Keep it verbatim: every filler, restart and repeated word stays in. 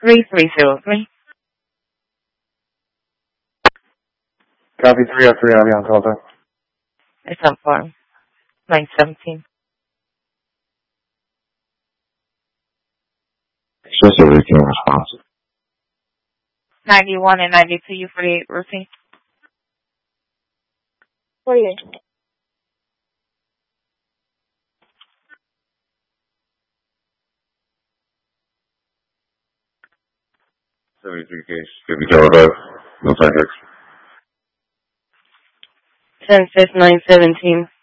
three three zero three. Copy three oh three, I'll be on call time. It's on form. nine seventeen. Just a routine response. ninety-one and ninety-two, U forty-eight routine. forty-eight. seventy-three case, fifty kilobytes, no context. ten six nine seventeen.